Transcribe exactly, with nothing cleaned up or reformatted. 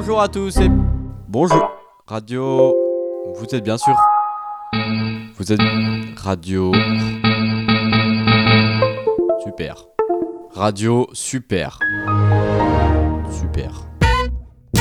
Bonjour à tous et bonjour. Radio, vous êtes bien sûr. Vous êtes radio. Super. Radio super. Super.